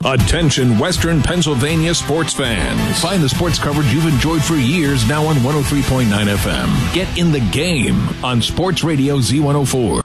Attention Western Pennsylvania sports fans. Find the sports coverage you've enjoyed for years now on 103.9 FM. Get in the game on Sports Radio Z104.